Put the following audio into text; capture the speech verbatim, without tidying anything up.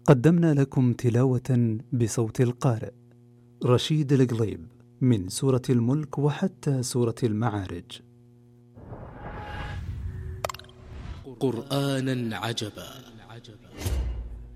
قدمنا لكم تلاوة بصوت القارئ رشيد القليب من سورة الملك وحتى سورة المعارج. قرآنا عجبا